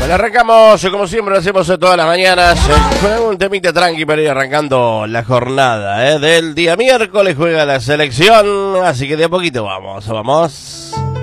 Bueno, arrancamos, como siempre lo hacemos todas las mañanas, con un temita tranqui para ir arrancando la jornada, del día miércoles juega la selección, así que de a poquito vamos.